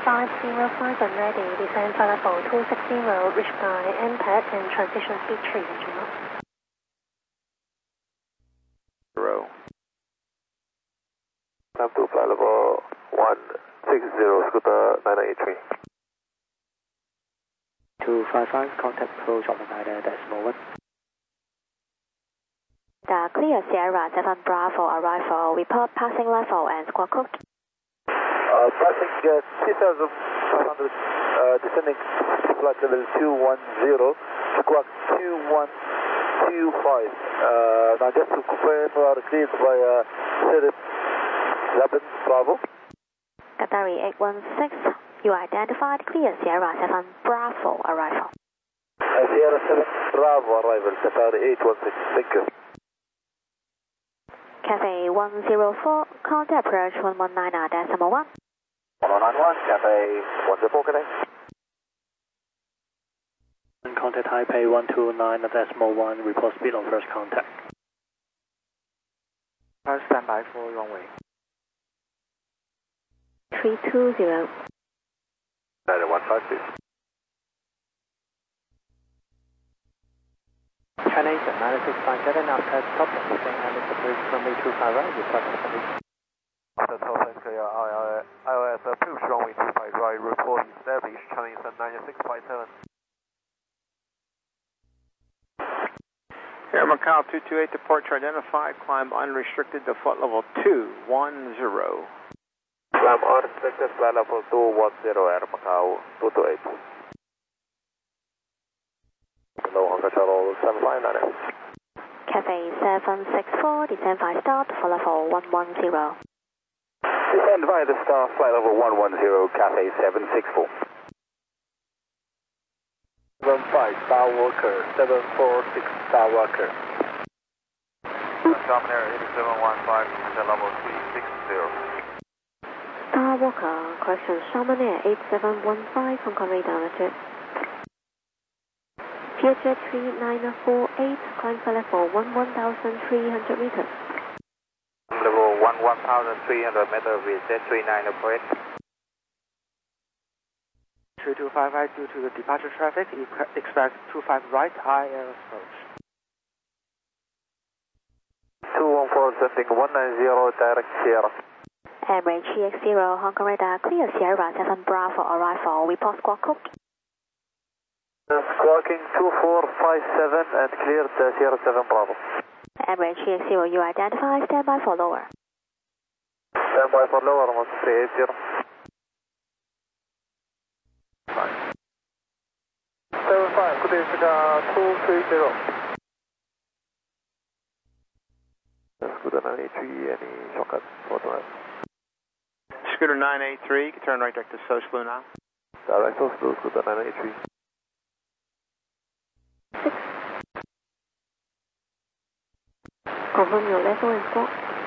505 and ready, descend flight level 260, reach by MPAD and transition speed 3, Juno. 0. Time to flight level 160, scooter 9983. 255, contact approach on the 9.1. Clear Sierra 7 Bravo arrival, report passing level and squawk code. Passing 2500, descending flight level 210, squawk 2125. Now just to confirm, we are cleared by Sierra 7 Bravo. Qatari 816, you identified clear Sierra 7 Bravo arrival. Sierra 7 Bravo arrival, Qatari 816, thank you. Cafe 104, contact approach 119.1. 1091, Cafe 104, connect. Contact Taipei 129.1, report speed on first contact. Stand by for runway. 320. 156. China 965, now test top, and it's approach runway 25 right, report descending. After top and clear, ILS approach runway 25 right, report established, Chinese 9657. Air Macau 228, departure identified, climb unrestricted to flight level 210. Climb unrestricted, flight level 210, Air Macau 228. Hello, Hong Kong Shuttle 759. Cafe 764, descend 5 start for level 110. Descend via the star, flight level 110, Cafe 764. 75 Star Walker, 746 Star Walker. Common Air 8715, descend level 360. Star Walker, correction, Sharman Air 8715, Hong Kong radar, jet. Vietjet 3948, climb for level 11,300 meters. Level 11,300 meters, Vietjet 3948. 3255, due to the departure traffic, expect 25 right, high air approach. 214, sending 190, direct Sierra. Emirates GX0, Hong Kong radar, clear Sierra 7 Bravo arrival, report squawk code. Squawking 2457 and cleared Sierra 7 Bravo. Emirates GX0, you identify, stand by for lower. Stand by for lower, almost 380. 75, good day, Sika 230. Scooter 983, any shortcut for tonight? Scooter 983, you can turn right direct to Sochlu now. Direct Sochlu, Scooter 983. Confirm your level and squawk.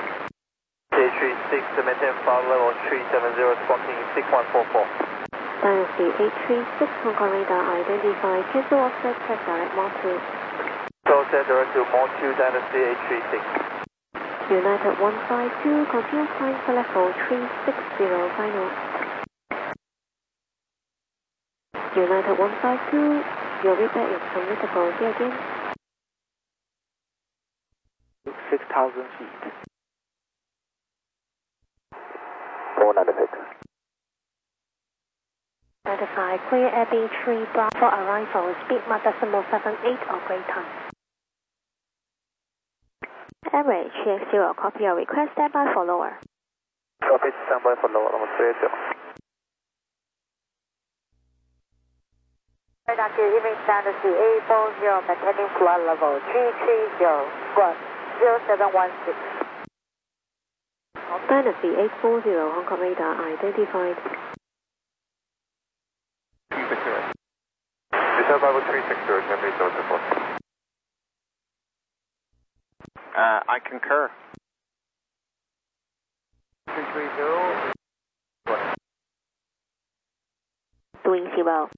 J36, maintain flight level 370, squawking 6144. Dynasty 836, Hong Kong radar, identified, cancel offset, check direct Mach 2. So set direct to Mach 2, Dynasty 836. United 152, continue climb for level 360, final. United 152, your repair is unreachable, see again. 6,000 feet. 496. Identified, clear Abbey 3 Bravo arrival, speed Mach decimal 78 or greater. Emirates GX0, copy your request, stand by for lower. Copy, stand by for lower, almost 380. Radar to image Dynasty 840, maintaining flight level 330, squawk 0716. Dynasty 840, Hong Kong radar, identified. Descend level 360, can be notified. I concur. 330. 30.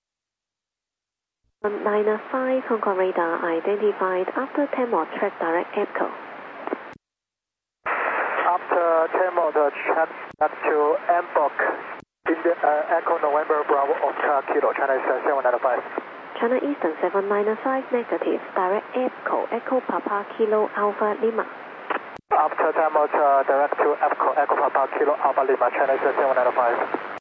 905, Hong Kong radar, identified after 10 more track direct EPCO. After 10 more track back to Mbok. Echo November Bravo Oscar Kilo, China Eastern 795. China Eastern 795 negative, direct Echo Papa Kilo Alpha Lima. After time direct to Echo Papa Kilo Alpha Lima, China Eastern 795.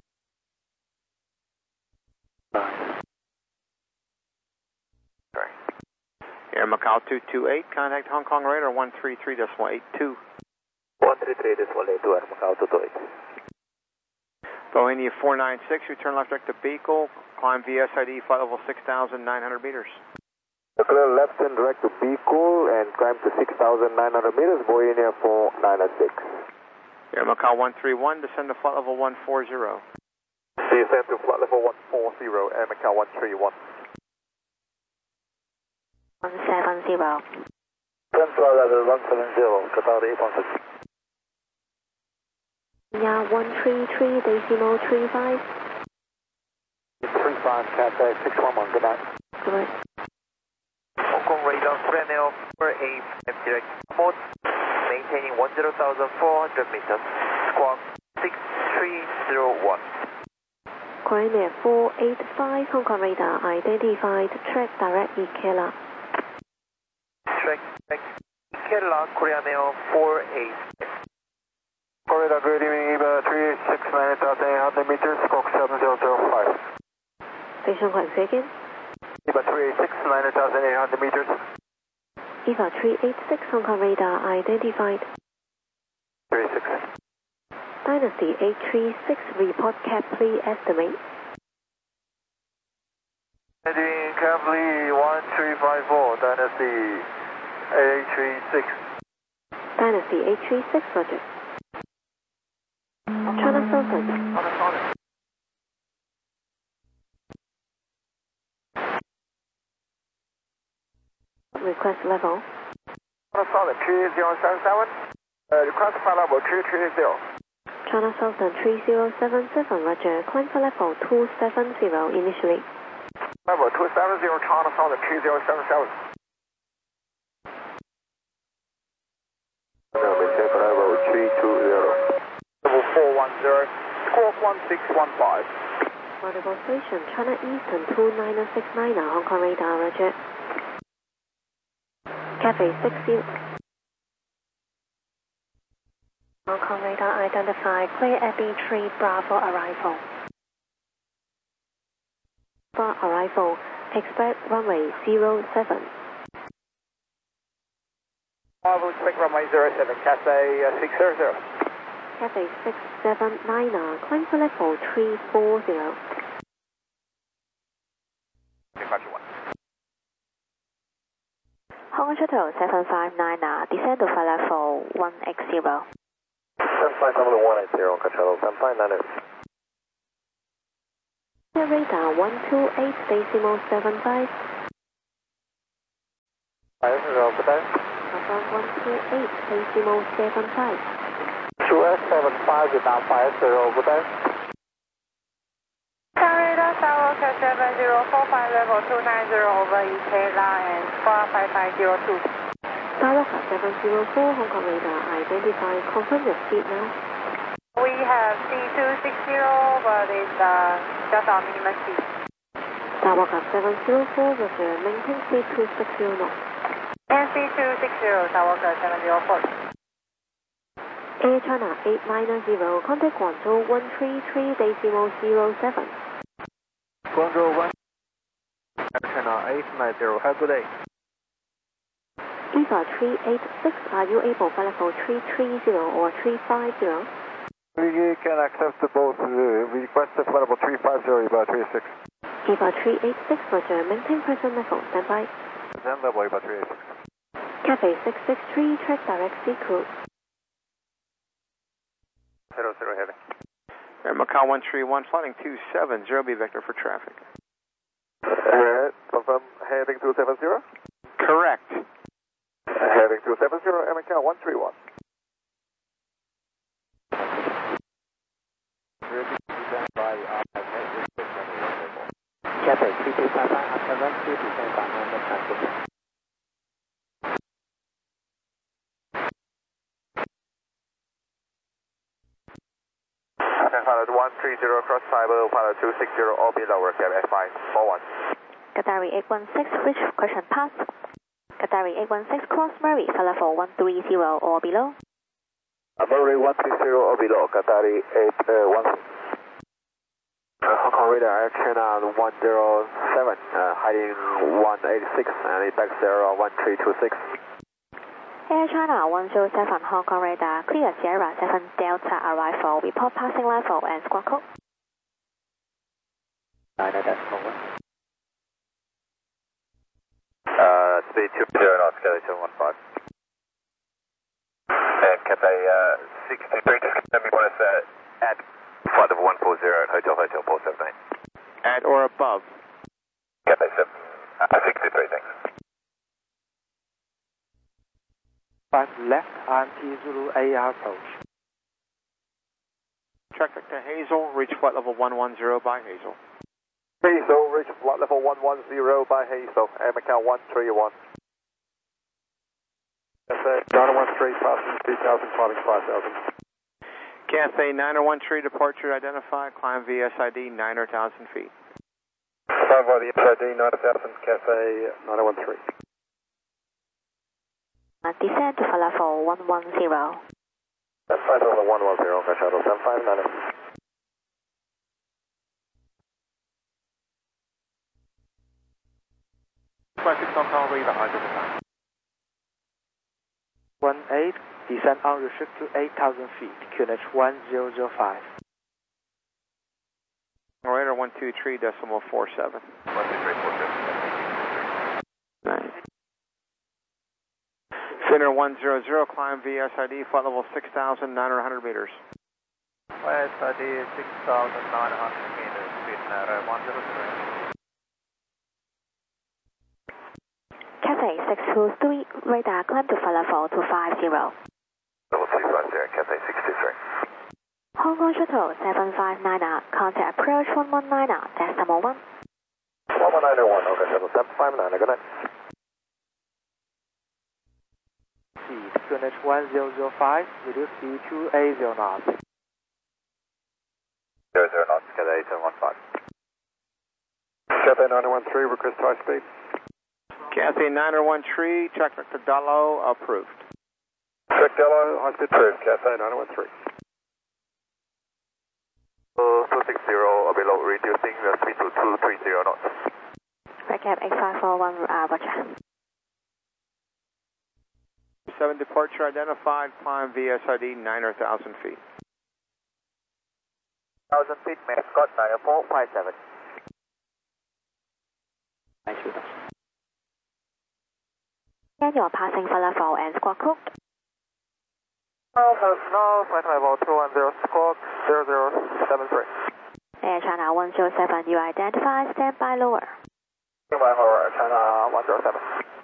Air Macau 228, contact Hong Kong radar 133.82. 133.82, Air Macau 228. Bohemia 496, return left direct to Beagle, climb VSID, flight level 6,900 meters. Clear left and direct to Beagle and climb to 6,900 meters, Bohemia 496. Air Macau 131, descend to flight level 140. Descend to flight level 140, Air Macau 131. 170. Central level 170, Qatar 816. Yeah, 133 decimal 35. 35, Cathay 611, good night. Correct. Hong Kong radar, Fresnel 485 direct mode, maintaining 10,400 meters, squawk 6301. Korea 485, Hong Kong radar identified, track direct Ikela. Track Ikela, Korea Mail 485. Corridor good evening, EVA 369,800 meters, squawk 7005. Station correct again. EVA 369,800 meters. EVA 386, Hong Kong radar identified. 36. Dynasty 836, report Capri estimate. Heading Capri 1354, Dynasty 836. Dynasty 836, roger. China Southern. Request level. Solid 3077. Request flight level 230. China Southern 3077, roger. Climb for level 270 initially. Level 270, China Southern 3077. Maintain for level 320. Level 410, squawk 1615. Audible station, China Eastern 29069, Hong Kong radar, roger. Cafe 60. Hong Kong radar identified, clear Abbey 3 Bravo arrival. For arrival, expect runway 07. Arrival expect runway 07, Cathay 600. Cafe 679, climb for level 340. Departure 1. Hong Kong Shuttle 759, descend to flight level 180. 180, Hong Kong Shuttle 759. Radar 128 decimal 75. Fire 0, good day. Above 128 decimal 75. 2S75, Vietnam Fire 0, good day. Radar Skywalker 7045 level 290 over Ikela and squawk 5502. Skywalker 704, Hong Kong radar identified, confirm your speed now. We have C260, but it's just our minimum speed. Skywalker 704, roger, maintain speed 260 knots. And C260, Skywalker 704. Air China 890, contact Guangzhou 133 decimal 07. Guangzhou 1. Air China 890, have a good day. EVA 386, are you able for level 330 or 350? We can accept both. Request flight level 350, EVA 36. EVA 386, roger, maintain present level, standby. Present level, EVA 386. Cafe 663, track direct Seacoast. 00 heading. Air Macau 131, flighting 270, be vector for traffic. Confirm heading 270? Correct. Heading 270, Air Macau 131. Cathay 3255, after run 2 descend by normal transition. pilot 130 cross fiber, pilot 260 or below, cabin F541. Qatari 816, reach question pass. Qatari 816, cross Murray, flight level 130 or below. Murray 130 or below, Qatari 816. Hong Kong radar, Air China 107, heading 186, and impact 1326. Air China 107, Hong Kong radar, clear Sierra 7 Delta arrival, report passing level and squawk code. 9.1. Speed 20 knots, Cathay 715. And Cathay 63, just let me want us at flight level 140 at Hotel 478. At or above? Cathay 63, thanks. 5 left, IMT Zulu AR approach. Traffic to Hazel, reach flight level 110 by Hazel. Hazel, reach flight level 110 by Hazel, air Macau 131. Cathay 913, passing 2,000, climbing 5,000. Cathay 913, departure identified, climb VSID 9,000 feet. Climb by the SID 9,000, Cathay 913. Descend to flight level 110. That's flight level 110, Flight Shuttle 759. Flight 6 Hong Kong radar, identified. 18, descend unrestricted to 8,000 feet, QNH 1005. Radar 123.47. 12347. Nice. Center 100, climb VSID, flight level 6,900 meters. VSID 6,900 meters, speed 103. Cathay 623, radar climb to flight level 250. Level 250, Cathay 63. Hong Kong Shuttle 759, contact approach 119, decimal 1. 11901, okay, Shuttle 759, good night. Speed QNH 1005, reduce speed to 80 knots. 00 knots, Cathay 715. Cathay 913, request high speed. Cathay 913, traffic to Dullo, approved. Check Dello, high speed approved, Cathay 913. 260 or below, reducing the speed to 230 knots. Recap 8541, roger. 7 departure identified, climb VSID 9,000 feet. 1,000 feet, Mascot 9457. And your passing flight level and squawk code. No, flight level 210, squawk 0073. Air China 107, you identify, stand by lower. Stand by lower, China 107.